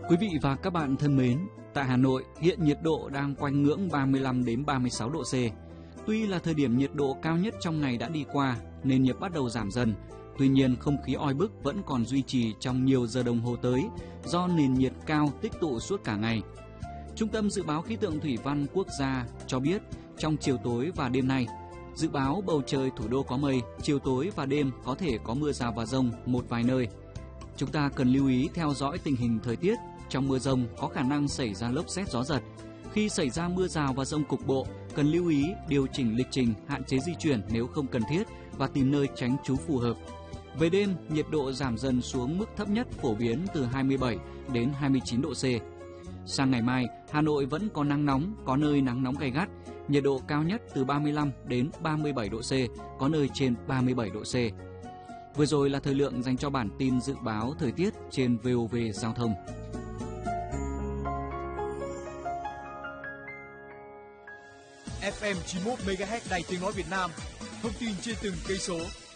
Quý vị và các bạn thân mến, tại Hà Nội hiện nhiệt độ đang quanh ngưỡng 35 đến 36 độ C. Tuy là thời điểm nhiệt độ cao nhất trong ngày đã đi qua, nền nhiệt bắt đầu giảm dần. Tuy nhiên, không khí oi bức vẫn còn duy trì trong nhiều giờ đồng hồ tới do nền nhiệt cao tích tụ suốt cả ngày. Trung tâm Dự báo Khí tượng Thủy văn Quốc gia cho biết trong chiều tối và đêm nay, dự báo bầu trời thủ đô có mây, chiều tối và đêm có thể có mưa rào và dông một vài nơi. Chúng ta cần lưu ý theo dõi tình hình thời tiết. Trong mưa dông có khả năng xảy ra lốc sét gió giật. Khi xảy ra mưa rào và dông cục bộ, cần lưu ý điều chỉnh lịch trình, hạn chế di chuyển nếu không cần thiết và tìm nơi tránh trú phù hợp. Về đêm, nhiệt độ giảm dần xuống mức thấp nhất phổ biến từ 27 đến 29 độ C. Sang ngày mai, Hà Nội vẫn có nắng nóng, có nơi nắng nóng gay gắt, nhiệt độ cao nhất từ 35 đến 37 độ C, có nơi trên 37 độ C. Vừa rồi là thời lượng dành cho bản tin dự báo thời tiết trên VOV Giao thông. FM 91 MHz Đài Tiếng nói Việt Nam, thông tin trên từng cây số.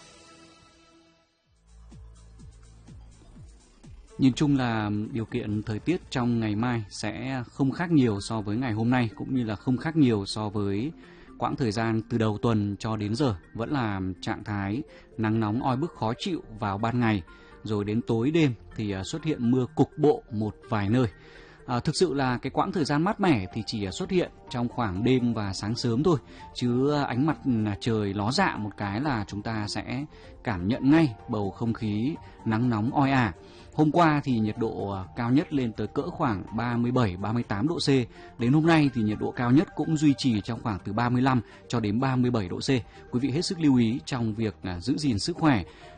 Nhìn chung là điều kiện thời tiết trong ngày mai sẽ không khác nhiều so với ngày hôm nay, cũng như là không khác nhiều so với quãng thời gian từ đầu tuần cho đến giờ. Vẫn là trạng thái nắng nóng oi bức khó chịu vào ban ngày, rồi đến tối đêm thì xuất hiện mưa cục bộ một vài nơi. Thực sự là cái quãng thời gian mát mẻ thì chỉ xuất hiện trong khoảng đêm và sáng sớm thôi, chứ ánh mặt trời ló dạng một cái là chúng ta sẽ cảm nhận ngay bầu không khí nắng nóng oi ả. Hôm qua thì nhiệt độ cao nhất lên tới cỡ khoảng 37-38 độ C. Đến hôm nay thì nhiệt độ cao nhất cũng duy trì trong khoảng từ 35 cho đến 37 độ C. Quý vị hết sức lưu ý trong việc giữ gìn sức khỏe,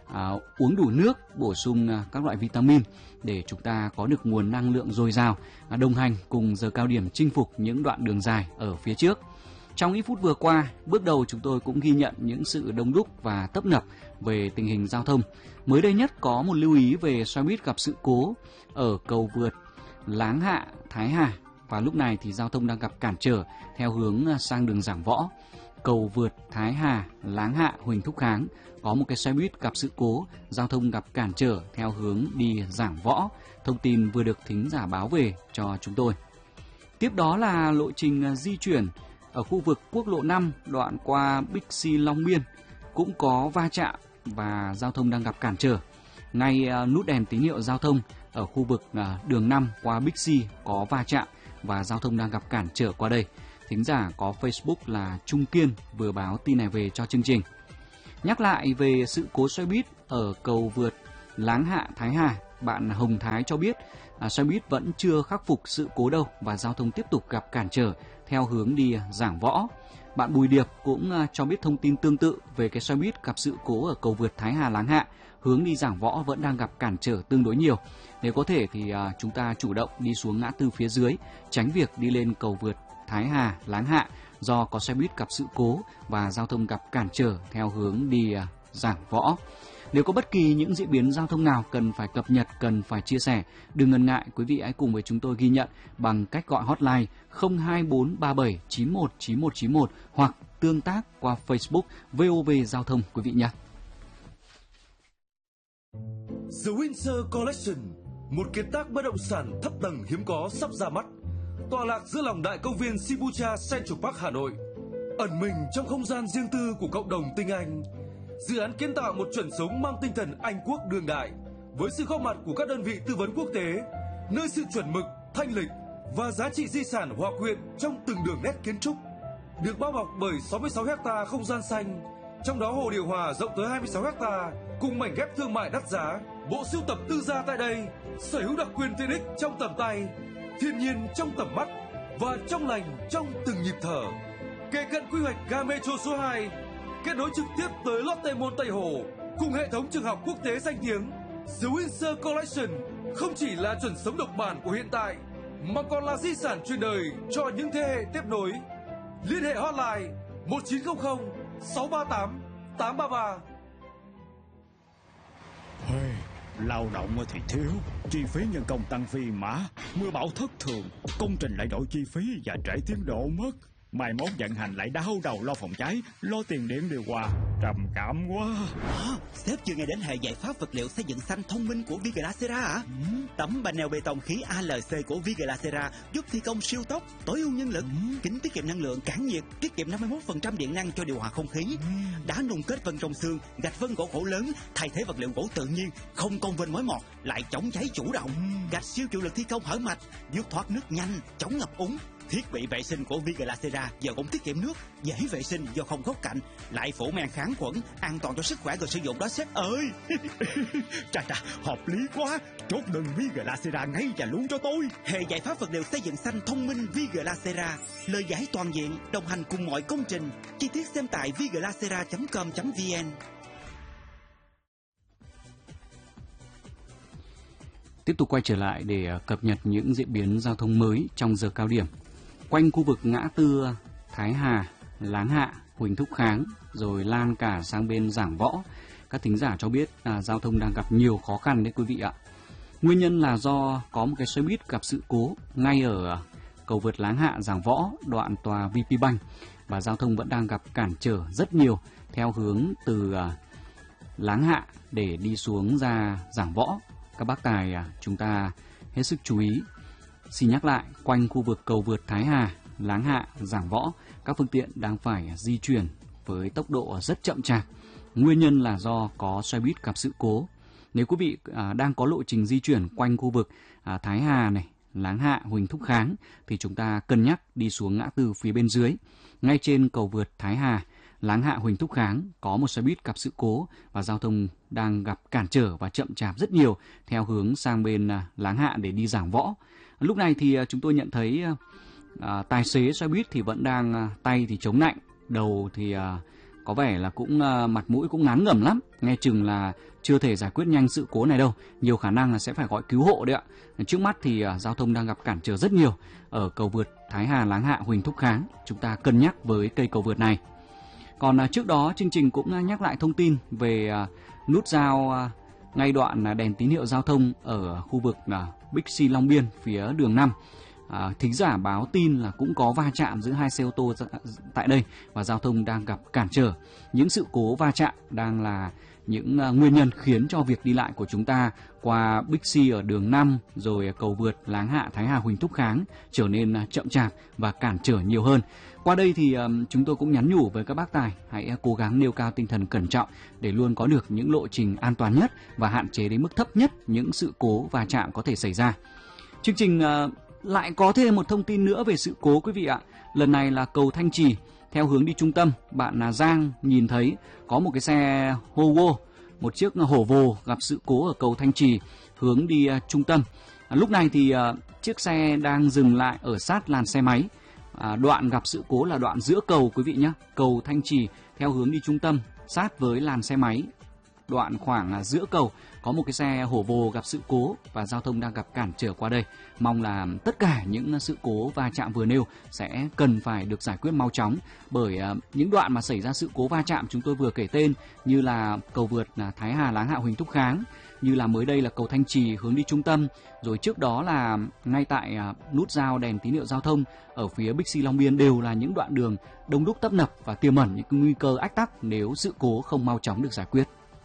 uống đủ nước, bổ sung các loại vitamin để chúng ta có được nguồn năng lượng dồi dào, đồng hành cùng giờ cao điểm chinh phục những đoạn đường dài ở phía trước. Trong ít phút vừa qua, bước đầu chúng tôi cũng ghi nhận những sự đông đúc và tấp nập về tình hình giao thông. Mới đây nhất có một lưu ý về xe buýt gặp sự cố ở cầu vượt Láng Hạ, Thái Hà, và lúc này thì giao thông đang gặp cản trở theo hướng sang đường Giảng Võ. Cầu vượt Thái Hà, Láng Hạ, Huỳnh Thúc Kháng có một cái xe buýt gặp sự cố, giao thông gặp cản trở theo hướng đi Giảng Võ. Thông tin vừa được thính giả báo về cho chúng tôi. Tiếp đó là lộ trình di chuyển ở khu vực quốc lộ 5 đoạn qua Bixi Long Biên cũng có va chạm và giao thông đang gặp cản trở. Ngay nút đèn tín hiệu giao thông ở khu vực đường 5 qua Bixi có va chạm và giao thông đang gặp cản trở qua đây. Thính giả có Facebook là Trung Kiên vừa báo tin này về cho chương trình. Nhắc lại về sự cố xe buýt ở cầu vượt Láng Hạ, Thái Hà, bạn Hồng Thái cho biết xe buýt vẫn chưa khắc phục sự cố đâu và giao thông tiếp tục gặp cản trở theo hướng đi Giảng Võ. Bạn Bùi Điệp cũng cho biết thông tin tương tự về cái xe buýt gặp sự cố ở cầu vượt Thái Hà, Láng Hạ, hướng đi Giảng Võ vẫn đang gặp cản trở tương đối nhiều. Nếu có thể thì chúng ta chủ động đi xuống ngã tư phía dưới, tránh việc đi lên cầu vượt Thái Hà, Láng Hạ do có xe buýt gặp sự cố và giao thông gặp cản trở theo hướng đi Giảng Võ. Nếu có bất kỳ những diễn biến giao thông nào cần phải cập nhật, cần phải chia sẻ, đừng ngần ngại, quý vị hãy cùng với chúng tôi ghi nhận bằng cách gọi hotline 02437 91 91 91 hoặc tương tác qua Facebook VOV Giao thông quý vị nhé. The Windsor Collection, một kiệt tác bất động sản thấp tầng hiếm có sắp ra mắt, tọa lạc giữa lòng đại công viên Shibuya Central Park Hà Nội, ẩn mình trong không gian riêng tư của cộng đồng tinh Anh. Dự án kiến tạo một chuẩn sống mang tinh thần Anh quốc đương đại, với sự góp mặt của các đơn vị tư vấn quốc tế, nơi sự chuẩn mực, thanh lịch và giá trị di sản hòa quyện trong từng đường nét kiến trúc. Được bao bọc bởi 66 ha không gian xanh, trong đó hồ điều hòa rộng tới 26 ha cùng mảnh ghép thương mại đắt giá. Bộ sưu tập tư gia tại đây sở hữu đặc quyền tiện ích trong tầm tay, thiên nhiên trong tầm mắt và trong lành trong từng nhịp thở. Kề cận quy hoạch ga metro số 2, kết nối trực tiếp tới Lotte Mall Tây Hồ cùng hệ thống trường học quốc tế danh tiếng. The Windsor Collection không chỉ là chuẩn sống độc bản của hiện tại mà còn là di sản truyền đời cho những thế hệ tiếp nối. Liên hệ hotline 1900 638 833. Lao động thì thiếu, chi phí nhân công tăng phi mã, mưa bão thất thường, công trình lại đổi chi phí và trễ tiến độ mất. mai mốt vận hành lại đau đầu lo phòng cháy, lo tiền điện điều hòa, trầm cảm quá. Sếp chưa nghe đến hệ giải pháp vật liệu xây dựng xanh thông minh của Viglacera à? Tấm panel bê tông khí ALC của Viglacera giúp thi công siêu tốc, tối ưu nhân lực, kính tiết kiệm năng lượng, cản nhiệt, tiết kiệm 51% điện năng cho điều hòa không khí. Đá nung kết vân trong xương, gạch vân gỗ lớn thay thế vật liệu gỗ tự nhiên, không công vênh mối mọt, lại chống cháy chủ động. Gạch siêu chịu lực thi công hở mạch, giúp thoát nước nhanh, chống ngập úng. Thiết bị vệ sinh của Viglacera giờ cũng tiết kiệm nước, dễ vệ sinh do không góc cạnh, lại phủ men kháng khuẩn, an toàn cho sức khỏe người sử dụng đó sếp ơi. Chà, hợp lý quá. Chốt đơn Viglacera ngay và luôn cho tôi. Hệ giải pháp vật liệu xây dựng xanh thông minh Viglacera, lời giải toàn diện, đồng hành cùng mọi công trình. Chi tiết xem tại viglacera.com.vn. Tiếp tục quay trở lại để cập nhật những diễn biến giao thông mới trong giờ cao điểm. Quanh khu vực ngã tư Thái Hà, Láng Hạ, Huỳnh Thúc Kháng, rồi lan cả sang bên Giảng Võ, các thính giả cho biết là giao thông đang gặp nhiều khó khăn đấy quý vị ạ. Nguyên nhân là do có một cái xe buýt gặp sự cố ngay ở cầu vượt Láng Hạ, Giảng Võ, đoạn tòa VPBank, và giao thông vẫn đang gặp cản trở rất nhiều theo hướng từ Láng Hạ để đi xuống ra Giảng Võ. Các bác tài chúng ta hết sức chú ý. Xin nhắc lại, quanh khu vực cầu vượt Thái Hà, Láng Hạ, Giảng Võ, các phương tiện đang phải di chuyển với tốc độ rất chậm chạp. Nguyên nhân là do có xe buýt gặp sự cố. Nếu quý vị đang có lộ trình di chuyển quanh khu vực Thái Hà này, Láng Hạ, Huỳnh Thúc Kháng thì chúng ta cân nhắc đi xuống ngã tư phía bên dưới. Ngay trên cầu vượt Thái Hà, Láng Hạ, Huỳnh Thúc Kháng có một xe buýt gặp sự cố và giao thông đang gặp cản trở và chậm chạp rất nhiều theo hướng sang bên Láng Hạ để đi Giảng Võ. Lúc này thì chúng tôi nhận thấy tài xế xe buýt thì vẫn đang tay thì chống nạnh, đầu thì có vẻ là cũng mặt mũi cũng ngán ngẩm lắm, nghe chừng là chưa thể giải quyết nhanh sự cố này đâu, nhiều khả năng là sẽ phải gọi cứu hộ đấy ạ. Trước mắt thì giao thông đang gặp cản trở rất nhiều ở cầu vượt Thái Hà, Láng Hạ, Huỳnh Thúc Kháng, chúng ta cân nhắc với cây cầu vượt này. Còn trước đó chương trình cũng nhắc lại thông tin về nút giao ngay đoạn đèn tín hiệu giao thông ở khu vực Bixi Long Biên phía đường 5. Thính giả báo tin là cũng có va chạm giữa hai xe ô tô tại đây và giao thông đang gặp cản trở. Những sự cố va chạm đang là những nguyên nhân khiến cho việc đi lại của chúng ta qua Bixi ở đường 5 rồi cầu vượt Láng Hạ, Thái Hà, Huỳnh Thúc Kháng trở nên chậm chạp và cản trở nhiều hơn. Qua đây thì chúng tôi cũng nhắn nhủ với các bác tài hãy cố gắng nêu cao tinh thần cẩn trọng để luôn có được những lộ trình an toàn nhất và hạn chế đến mức thấp nhất những sự cố va chạm có thể xảy ra. Chương trình lại có thêm một thông tin nữa về sự cố quý vị ạ. Lần này là cầu Thanh Trì theo hướng đi trung tâm. Bạn Giang nhìn thấy có một cái xe Howo, một chiếc hổ vồ gặp sự cố ở cầu Thanh Trì hướng đi trung tâm. Lúc này thì chiếc xe đang dừng lại ở sát làn xe máy. Đoạn gặp sự cố là đoạn giữa cầu quý vị nhé. Cầu Thanh Trì theo hướng đi trung tâm sát với làn xe máy. Đoạn khoảng giữa cầu có một cái xe hổ vồ gặp sự cố và giao thông đang gặp cản trở qua đây. Mong là tất cả những sự cố va chạm vừa nêu sẽ cần phải được giải quyết mau chóng, bởi những đoạn mà xảy ra sự cố va chạm chúng tôi vừa kể tên như là cầu vượt Thái Hà, Láng Hạ, Huỳnh Thúc Kháng, như là mới đây là cầu Thanh Trì hướng đi trung tâm, rồi trước đó là ngay tại nút giao đèn tín hiệu giao thông ở phía Bixi Long Biên đều là những đoạn đường đông đúc tấp nập và tiềm ẩn những nguy cơ ách tắc nếu sự cố không mau chóng được giải quyết.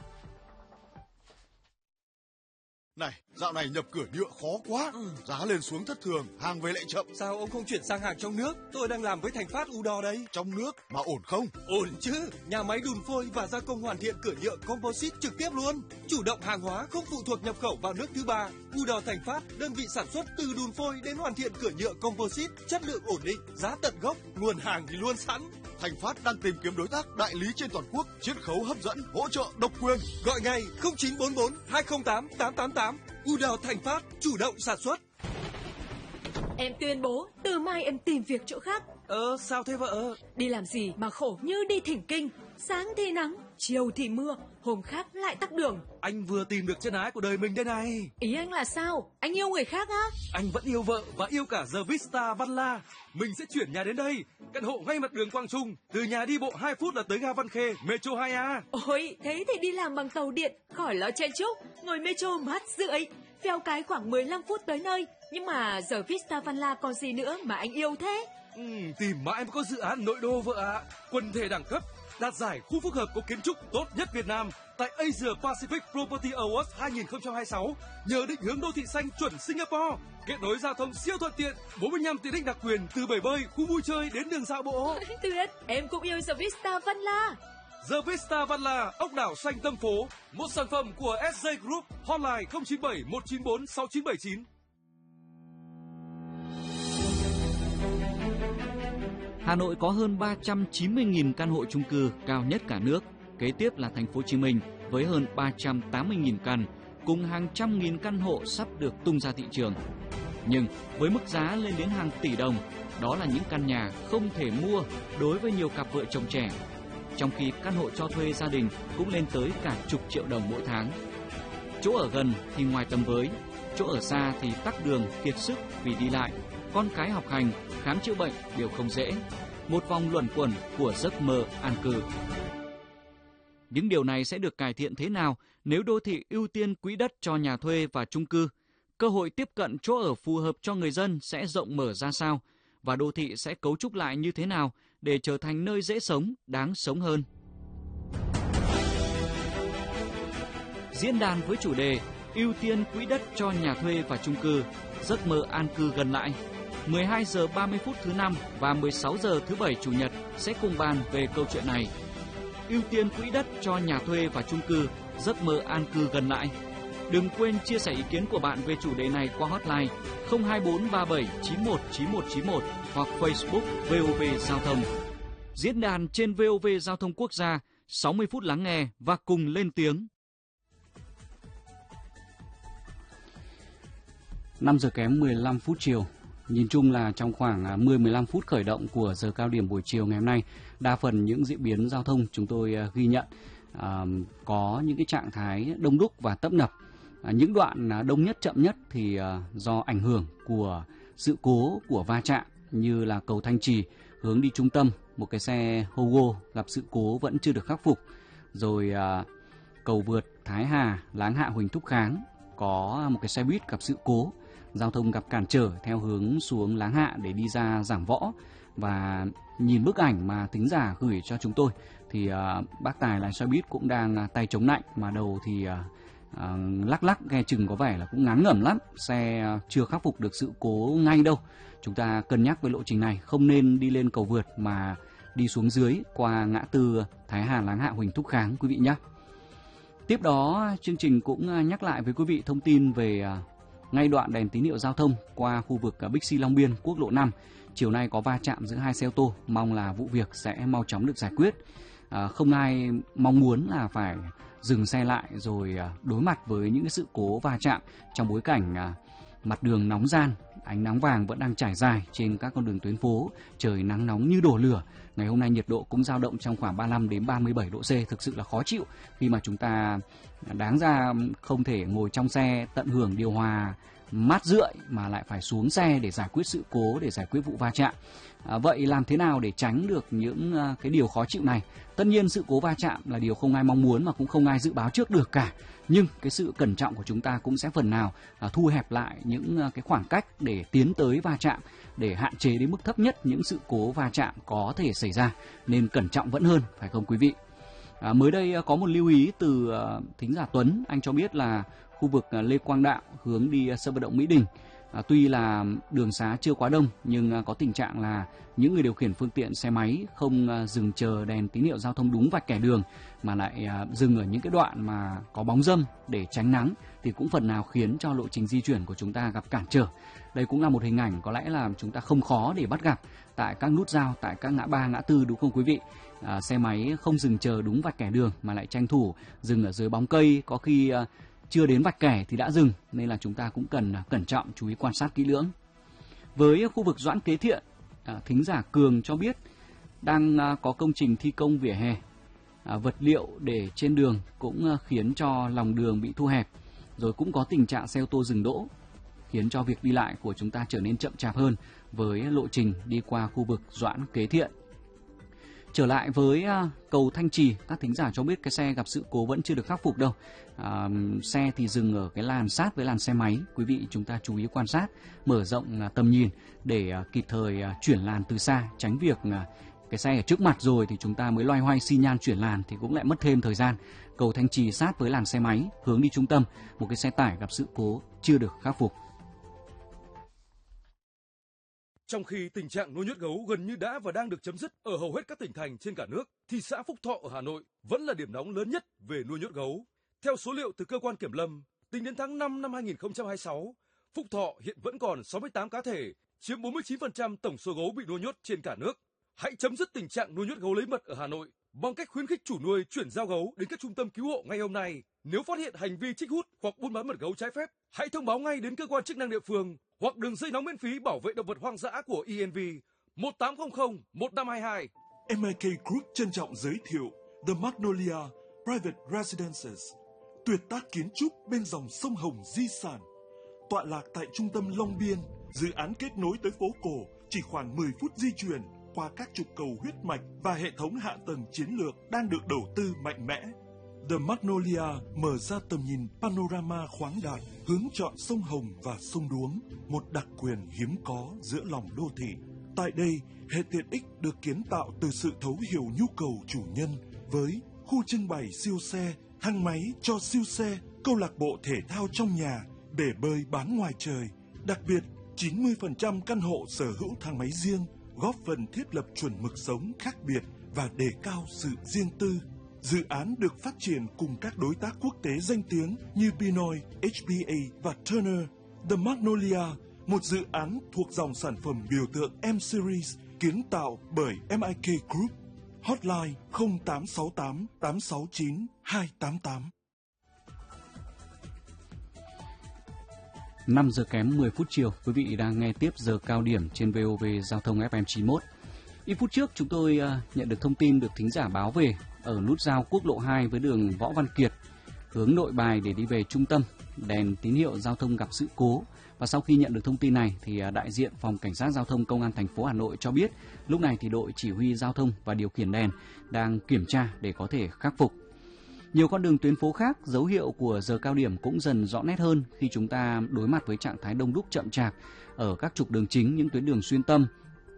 Này, dạo này nhập cửa nhựa khó quá, giá lên xuống thất thường, hàng về lại chậm. Sao ông không chuyển sang hàng trong nước? Tôi đang làm với Thành Phát Udor đây. Trong nước mà ổn không? Ổn chứ, nhà máy đùn phôi và gia công hoàn thiện cửa nhựa composite trực tiếp luôn. Chủ động hàng hóa, không phụ thuộc nhập khẩu vào nước thứ ba. Udor Thành Phát, đơn vị sản xuất từ đùn phôi đến hoàn thiện cửa nhựa composite, chất lượng ổn định, giá tận gốc, nguồn hàng thì luôn sẵn. Thành Phát đang tìm kiếm đối tác đại lý trên toàn quốc, chiết khấu hấp dẫn, hỗ trợ độc quyền. Gọi ngay 0944 208 888. Udor Thành Phát, chủ động sản xuất. Em tuyên bố từ mai em tìm việc chỗ khác. Sao thế vợ? Đi làm gì mà khổ như đi thỉnh kinh. Sáng thì nắng, chiều thì mưa, hôm khác lại tắc đường. Anh vừa tìm được chân ái của đời mình đây này. Ý anh là sao? Anh yêu người khác á? Anh vẫn yêu vợ và yêu cả The Vista Văn La. Mình sẽ chuyển nhà đến đây, căn hộ ngay mặt đường Quang Trung. Từ nhà đi bộ 2 phút là tới ga Văn Khê, Metro 2A. Ôi, thế thì đi làm bằng tàu điện, khỏi lo chen chúc. Ngồi Metro mát rượi, phèo cái khoảng 15 phút tới nơi. Nhưng mà The Vista Văn La còn gì nữa mà anh yêu thế? Tìm mãi mới có dự án nội đô vợ ạ. Quần thể đẳng cấp, đạt giải khu phức hợp có kiến trúc tốt nhất Việt Nam tại Asia Pacific Property Awards 2026. Nhờ định hướng đô thị xanh chuẩn Singapore, kết nối giao thông siêu thuận tiện, 45 tiện ích đặc quyền từ bể bơi, khu vui chơi đến đường dạo bộ. Tuyệt, em cũng yêu The Vista Văn La. The Vista Văn La, ốc đảo xanh tâm phố, một sản phẩm của SJ Group, hotline 097 194 6979. Hà Nội có hơn 390.000 căn hộ chung cư cao nhất cả nước. Kế tiếp là thành phố Hồ Chí Minh với hơn 380.000 căn, cùng hàng trăm nghìn căn hộ sắp được tung ra thị trường. Nhưng với mức giá lên đến hàng tỷ đồng, đó là những căn nhà không thể mua đối với nhiều cặp vợ chồng trẻ. Trong khi căn hộ cho thuê gia đình cũng lên tới cả chục triệu đồng mỗi tháng. Chỗ ở gần thì ngoài tầm với, chỗ ở xa thì tắc đường kiệt sức vì đi lại, con cái học hành, khám chữa bệnh đều không dễ. Một vòng luẩn quẩn của giấc mơ an cư. Những điều này sẽ được cải thiện thế nào nếu đô thị ưu tiên quỹ đất cho nhà thuê và chung cư? Cơ hội tiếp cận chỗ ở phù hợp cho người dân sẽ rộng mở ra sao? Và đô thị sẽ cấu trúc lại như thế nào để trở thành nơi dễ sống, đáng sống hơn? Diễn đàn với chủ đề ưu tiên quỹ đất cho nhà thuê và chung cư, giấc mơ an cư gần lại. 12 giờ 30 phút thứ Năm và 16 giờ thứ Bảy Chủ nhật sẽ cùng bàn về câu chuyện này. Ưu tiên quỹ đất cho nhà thuê và chung cư, giấc mơ an cư gần lại. Đừng quên chia sẻ ý kiến của bạn về chủ đề này qua hotline 02437919191 hoặc Facebook VOV Giao thông. Diễn đàn trên VOV Giao thông Quốc gia, 60 phút lắng nghe và cùng lên tiếng. 5 giờ kém 15 phút chiều. Nhìn chung là trong khoảng 10-15 phút khởi động của giờ cao điểm buổi chiều ngày hôm nay, đa phần những diễn biến giao thông chúng tôi ghi nhận có những cái trạng thái đông đúc và tấp nập. Những đoạn đông nhất chậm nhất thì do ảnh hưởng của sự cố của va chạm, như là cầu Thanh Trì hướng đi trung tâm, một cái xe Hogo gặp sự cố vẫn chưa được khắc phục. Rồi cầu vượt Thái Hà, Láng Hạ, Huỳnh Thúc Kháng có một cái xe buýt gặp sự cố, giao thông gặp cản trở theo hướng xuống Láng Hạ để đi ra Giảng Võ. Và nhìn bức ảnh mà thính giả gửi cho chúng tôi thì bác tài lái xe buýt cũng đang tay chống nạnh, mà đầu thì lắc lắc, nghe chừng có vẻ là cũng ngán ngẩm lắm. Xe chưa khắc phục được sự cố ngay đâu. Chúng ta cân nhắc với lộ trình này, không nên đi lên cầu vượt mà đi xuống dưới qua ngã tư Thái Hà, Láng Hạ, Huỳnh Thúc Kháng quý vị nhé. Tiếp đó chương trình cũng nhắc lại với quý vị thông tin về ngay đoạn đèn tín hiệu giao thông qua khu vực Bixi Long Biên, quốc lộ 5. Chiều nay có va chạm giữa hai xe ô tô, mong là vụ việc sẽ mau chóng được giải quyết. Không ai mong muốn là phải dừng xe lại rồi đối mặt với những cái sự cố va chạm trong bối cảnh mặt đường nóng ran, ánh nắng vàng vẫn đang trải dài trên các con đường tuyến phố, trời nắng nóng như đổ lửa. Ngày hôm nay nhiệt độ cũng dao động trong khoảng 35 đến 37 độ C, thực sự là khó chịu khi mà chúng ta đáng ra không thể ngồi trong xe tận hưởng điều hòa mát rượi mà lại phải xuống xe để giải quyết sự cố, để giải quyết vụ va chạm. Vậy làm thế nào để tránh được những cái điều khó chịu này? Tất nhiên sự cố va chạm là điều không ai mong muốn mà cũng không ai dự báo trước được cả. Nhưng cái sự cẩn trọng của chúng ta cũng sẽ phần nào thu hẹp lại những cái khoảng cách để tiến tới va chạm, để hạn chế đến mức thấp nhất những sự cố va chạm có thể xảy ra. Nên cẩn trọng vẫn hơn, phải không quý vị? Mới đây có một lưu ý từ thính giả Tuấn, anh cho biết là khu vực Lê Quang Đạo hướng đi sân vận động Mỹ Đình. Tuy là đường xá chưa quá đông nhưng có tình trạng là những người điều khiển phương tiện xe máy không dừng chờ đèn tín hiệu giao thông đúng vạch kẻ đường mà lại dừng ở những cái đoạn mà có bóng râm để tránh nắng, thì cũng phần nào khiến cho lộ trình di chuyển của chúng ta gặp cản trở. Đây cũng là một hình ảnh có lẽ là chúng ta không khó để bắt gặp tại các nút giao, tại các ngã ba, ngã tư, đúng không quý vị? Xe máy không dừng chờ đúng vạch kẻ đường mà lại tranh thủ dừng ở dưới bóng cây, có khi chưa đến vạch kẻ thì đã dừng, nên là chúng ta cũng cần cẩn trọng, chú ý quan sát kỹ lưỡng. Với khu vực Doãn Kế Thiện, thính giả Cường cho biết đang có công trình thi công vỉa hè, vật liệu để trên đường cũng khiến cho lòng đường bị thu hẹp, rồi cũng có tình trạng xe ô tô dừng đỗ, khiến cho việc đi lại của chúng ta trở nên chậm chạp hơn với lộ trình đi qua khu vực Doãn Kế Thiện. Trở lại với cầu Thanh Trì, các thính giả cho biết cái xe gặp sự cố vẫn chưa được khắc phục đâu. Xe thì dừng ở cái làn sát với làn xe máy. Quý vị chúng ta chú ý quan sát, mở rộng tầm nhìn để kịp thời chuyển làn từ xa, tránh việc cái xe ở trước mặt rồi thì chúng ta mới loay hoay xi nhan chuyển làn thì cũng lại mất thêm thời gian. Cầu Thanh Trì sát với làn xe máy hướng đi trung tâm, một cái xe tải gặp sự cố chưa được khắc phục. Trong khi tình trạng nuôi nhốt gấu gần như đã và đang được chấm dứt ở hầu hết các tỉnh thành trên cả nước, thì xã Phúc Thọ ở Hà Nội vẫn là điểm nóng lớn nhất về nuôi nhốt gấu. Theo số liệu từ cơ quan kiểm lâm, tính đến tháng 5 năm 2026, Phúc Thọ hiện vẫn còn 68 cá thể, chiếm 49% tổng số gấu bị nuôi nhốt trên cả nước. Hãy chấm dứt tình trạng nuôi nhốt gấu lấy mật ở Hà Nội bằng cách khuyến khích chủ nuôi chuyển giao gấu đến các trung tâm cứu hộ ngay hôm nay. Nếu phát hiện hành vi trích hút hoặc buôn bán mật gấu trái phép, hãy thông báo ngay đến cơ quan chức năng địa phương hoặc đường dây nóng miễn phí bảo vệ động vật hoang dã của ENV 1800 1522. MIK Group trân trọng giới thiệu The Magnolia Private Residences, tuyệt tác kiến trúc bên dòng sông Hồng di sản. Tọa lạc tại trung tâm Long Biên, dự án kết nối tới phố cổ chỉ khoảng 10 phút di chuyển qua các trục cầu huyết mạch và hệ thống hạ tầng chiến lược đang được đầu tư mạnh mẽ. The Magnolia mở ra tầm nhìn panorama khoáng đạt, hướng chọn sông Hồng và sông Đuống, một đặc quyền hiếm có giữa lòng đô thị. Tại đây, hệ tiện ích được kiến tạo từ sự thấu hiểu nhu cầu chủ nhân với khu trưng bày siêu xe, thang máy cho siêu xe, câu lạc bộ thể thao trong nhà, bể bơi bán ngoài trời. Đặc biệt, 90% căn hộ sở hữu thang máy riêng, góp phần thiết lập chuẩn mực sống khác biệt và đề cao sự riêng tư. Dự án được phát triển cùng các đối tác quốc tế danh tiếng như Pinoy, HBA và Turner. The Magnolia, một dự án thuộc dòng sản phẩm biểu tượng M-Series kiến tạo bởi MIK Group. Hotline 0868 869 288. 5 giờ kém 10 phút chiều, quý vị đang nghe tiếp giờ cao điểm trên VOV Giao thông FM 91. Ít phút trước chúng tôi nhận được thông tin được thính giả báo về ở nút giao quốc lộ 2 với đường Võ Văn Kiệt, hướng Nội Bài để đi về trung tâm, đèn tín hiệu giao thông gặp sự cố. Và sau khi nhận được thông tin này thì đại diện Phòng Cảnh sát Giao thông Công an thành phố Hà Nội cho biết lúc này thì đội chỉ huy giao thông và điều khiển đèn đang kiểm tra để có thể khắc phục. Nhiều con đường tuyến phố khác, dấu hiệu của giờ cao điểm cũng dần rõ nét hơn khi chúng ta đối mặt với trạng thái đông đúc chậm chạp ở các trục đường chính, những tuyến đường xuyên tâm,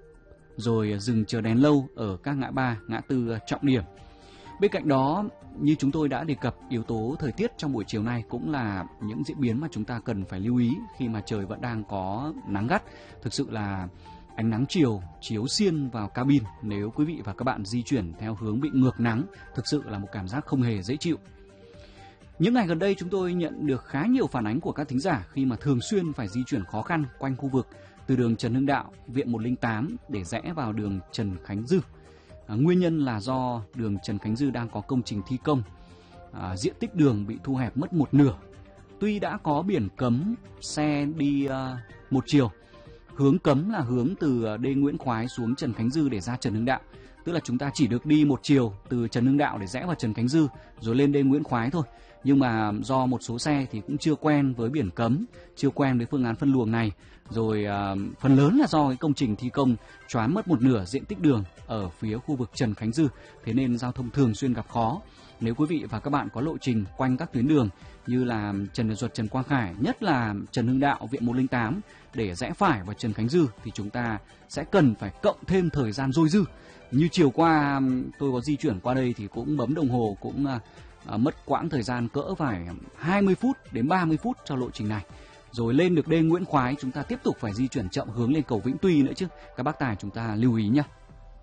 rồi dừng chờ đèn lâu ở các ngã ba, ngã tư trọng điểm. Bên cạnh đó, như chúng tôi đã đề cập, yếu tố thời tiết trong buổi chiều nay cũng là những diễn biến mà chúng ta cần phải lưu ý khi mà trời vẫn đang có nắng gắt. Thực sự là ánh nắng chiều chiếu xiên vào cabin nếu quý vị và các bạn di chuyển theo hướng bị ngược nắng, thực sự là một cảm giác không hề dễ chịu. Những ngày gần đây chúng tôi nhận được khá nhiều phản ánh của các thính giả khi mà thường xuyên phải di chuyển khó khăn quanh khu vực từ đường Trần Hưng Đạo, Viện 108 để rẽ vào đường Trần Khánh Dư. Nguyên nhân là do đường Trần Khánh Dư đang có công trình thi công, diện tích đường bị thu hẹp mất một nửa. Tuy đã có biển cấm xe đi một chiều, hướng cấm là hướng từ D. Nguyễn Khoái xuống Trần Khánh Dư để ra Trần Hưng Đạo, tức là chúng ta chỉ được đi một chiều từ Trần Hưng Đạo để rẽ vào Trần Khánh Dư rồi lên D. Nguyễn Khoái thôi. Nhưng mà do một số xe thì cũng chưa quen với biển cấm, chưa quen với phương án phân luồng này, rồi phần lớn là do cái công trình thi công choán mất một nửa diện tích đường ở phía khu vực Trần Khánh Dư, thế nên giao thông thường xuyên gặp khó. Nếu quý vị và các bạn có lộ trình quanh các tuyến đường như là Trần Nhật Duật, Trần Quang Khải, nhất là Trần Hưng Đạo, Viện 108 để rẽ phải vào Trần Khánh Dư thì chúng ta sẽ cần phải cộng thêm thời gian dôi dư. Như chiều qua tôi có di chuyển qua đây thì cũng bấm đồng hồ, cũng mất quãng thời gian cỡ phải 20 phút đến 30 phút cho lộ trình này. Rồi lên được D. Nguyễn Khoái chúng ta tiếp tục phải di chuyển chậm hướng lên cầu Vĩnh Tuy nữa chứ. Các bác tài chúng ta lưu ý nhé.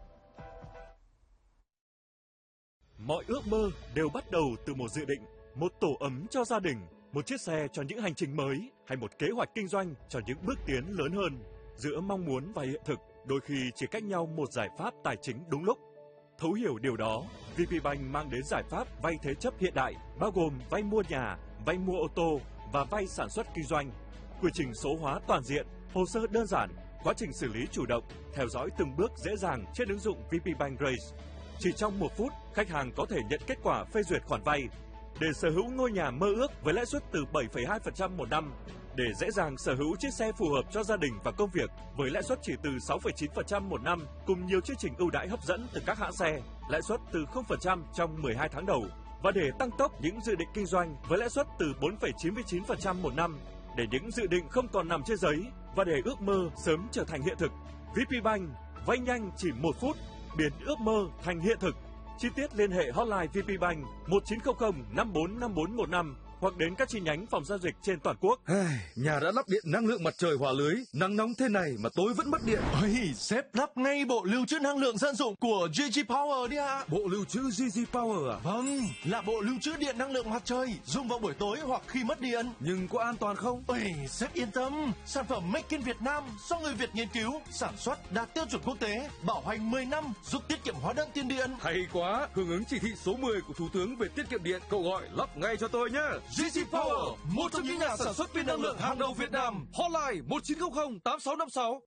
Mọi ước mơ đều bắt đầu từ một dự định, một tổ ấm cho gia đình, một chiếc xe cho những hành trình mới hay một kế hoạch kinh doanh cho những bước tiến lớn hơn. Giữa mong muốn và hiện thực, đôi khi chỉ cách nhau một giải pháp tài chính đúng lúc. Thấu hiểu điều đó, VPBank mang đến giải pháp vay thế chấp hiện đại, bao gồm vay mua nhà, vay mua ô tô và vay sản xuất kinh doanh. Quy trình số hóa toàn diện, hồ sơ đơn giản, quá trình xử lý chủ động, theo dõi từng bước dễ dàng trên ứng dụng VPBank Raise. Chỉ trong 1 phút, khách hàng có thể nhận kết quả phê duyệt khoản vay để sở hữu ngôi nhà mơ ước với lãi suất từ 7,2% một năm để dễ dàng sở hữu chiếc xe phù hợp cho gia đình và công việc với lãi suất chỉ từ 6,9% một năm cùng nhiều chương trình ưu đãi hấp dẫn từ các hãng xe, lãi suất từ 0% trong 12 tháng đầu. Và để tăng tốc những dự định kinh doanh với lãi suất từ 4,99% một năm, để những dự định không còn nằm trên giấy và để ước mơ sớm trở thành hiện thực, VPBank vay nhanh chỉ 1 phút, biến ước mơ thành hiện thực. Chi tiết liên hệ hotline VPBank 1900 545415 hoặc đến các chi nhánh phòng giao dịch trên toàn quốc. Nhà đã lắp điện năng lượng mặt trời hòa lưới, nắng nóng thế này mà tối vẫn mất điện. Ôi, sếp lắp ngay bộ lưu trữ năng lượng dân dụng của GG Power đi ạ. Bộ lưu trữ GG Power à? Vâng, là bộ lưu trữ điện năng lượng mặt trời, dùng vào buổi tối hoặc khi mất điện. Nhưng có an toàn không? Ôi, sếp yên tâm, sản phẩm Make in Việt Nam do người Việt nghiên cứu, sản xuất đạt tiêu chuẩn quốc tế, bảo hành 10 năm, giúp tiết kiệm hóa đơn tiền điện. Hay quá, hưởng ứng chỉ thị số 10 của Thủ tướng về tiết kiệm điện, cậu gọi lắp ngay cho tôi nhé. GG Power, một trong những nhà sản xuất pin năng lượng hàng đầu Việt Nam. Hotline 1900 8656.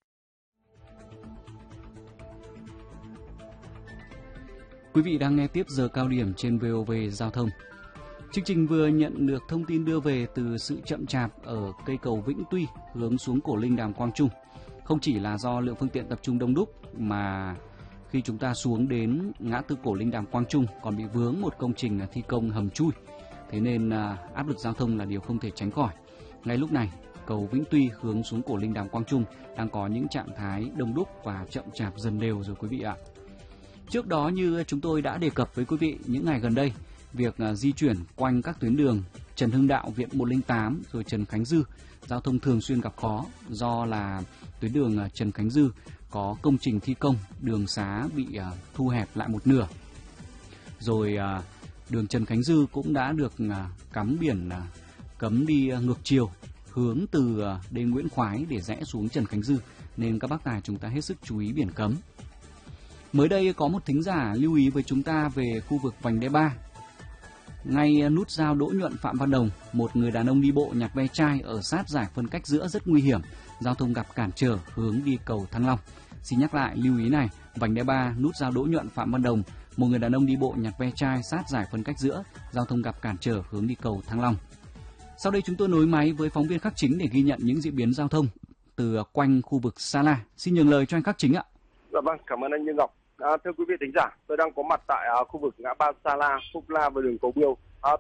Quý vị đang nghe tiếp giờ cao điểm trên VOV Giao thông. Chương trình vừa nhận được thông tin đưa về từ sự chậm chạp ở cây cầu Vĩnh Tuy hướng xuống Cổ Linh Đàm Quang Trung. Không chỉ là do lượng phương tiện tập trung đông đúc mà khi chúng ta xuống đến ngã tư Cổ Linh Đàm Quang Trung còn bị vướng một công trình thi công hầm chui. Thế nên áp lực giao thông là điều không thể tránh khỏi. Ngay lúc này, cầu Vĩnh Tuy hướng xuống Cổ Linh Đàm Quang Trung đang có những trạng thái đông đúc và chậm chạp dần đều rồi quý vị ạ. Trước đó như chúng tôi đã đề cập với quý vị những ngày gần đây, việc di chuyển quanh các tuyến đường Trần Hưng Đạo, Viện 108 rồi Trần Khánh Dư, giao thông thường xuyên gặp khó do là tuyến đường Trần Khánh Dư có công trình thi công, đường xá bị thu hẹp lại một nửa. Rồi đường Trần Khánh Dư cũng đã được cắm biển cấm đi ngược chiều hướng từ đê Nguyễn Khoái để rẽ xuống Trần Khánh Dư, nên các bác tài chúng ta hết sức chú ý biển cấm. Mới đây có một thính giả lưu ý với chúng ta về khu vực vành đai 3. Ngay nút giao Đỗ Nhuận Phạm Văn Đồng, một người đàn ông đi bộ nhặt ve chai ở sát giải phân cách giữa rất nguy hiểm, giao thông gặp cản trở hướng đi cầu Thăng Long. Xin nhắc lại lưu ý này, vành đai 3 nút giao Đỗ Nhuận Phạm Văn Đồng, một người đàn ông đi bộ nhặt ve chai sát giải phân cách giữa, giao thông gặp cản trở hướng đi cầu Thăng Long. Sau đây chúng tôi nối máy với phóng viên Khắc Chính để ghi nhận những diễn biến giao thông từ quanh khu vực Sa La. Xin nhường lời cho anh Khắc Chính ạ. Dạ vâng, cảm ơn anh Như Ngọc. Thưa quý vị thính giả, tôi đang có mặt tại khu vực ngã ba Sa La, Phúc La và đường Cầu Biêu.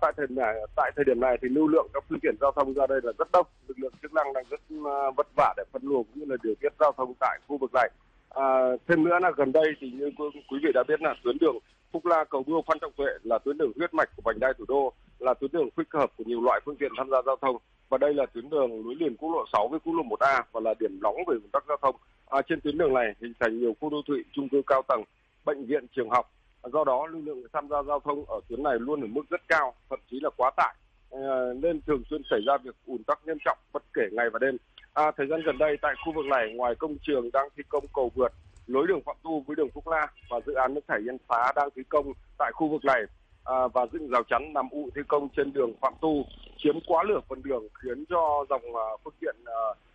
Tại thời điểm này thì lưu lượng các phương tiện giao thông ra đây là rất đông, lực lượng chức năng đang rất vất vả để phân luồng cũng như là điều tiết giao thông tại khu vực này. Thêm nữa là gần đây thì như quý vị đã biết là tuyến đường Phúc La, Cầu Biêu, Phan Trọng Tuệ là tuyến đường huyết mạch của vành đai thủ đô, là tuyến đường phức hợp của nhiều loại phương tiện tham gia giao thông. Và đây là tuyến đường nối liền quốc lộ 6 với quốc lộ 1A và là điểm nóng về ùn tắc giao thông. Trên tuyến đường này hình thành nhiều khu đô thị, chung cư cao tầng, bệnh viện, trường học. Do đó lưu lượng tham gia giao thông ở tuyến này luôn ở mức rất cao, thậm chí là quá tải, nên thường xuyên xảy ra việc ùn tắc nghiêm trọng bất kể ngày và đêm. Thời gian gần đây tại khu vực này, ngoài công trường đang thi công cầu vượt nối đường Phạm Tu với đường Phúc La và dự án nước thải Yên Xá đang thi công tại khu vực này, và dựng rào chắn nằm ụ thi công trên đường Phạm Tu chiếm quá nửa phần đường, khiến cho dòng phương tiện